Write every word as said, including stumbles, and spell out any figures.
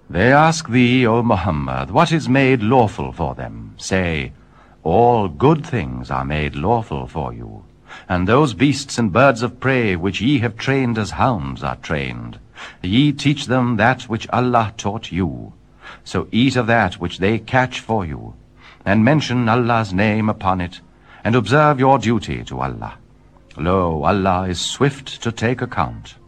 They ask thee, O Muhammad, what is made lawful for them? Say, all good things are made lawful for you, and those beasts and birds of prey which ye have trained as hounds are trained. Ye teach them that which Allah taught you. So eat of that which they catch for you, and mention Allah's name upon it, and observe your duty to Allah. Lo, Allah is swift to take account.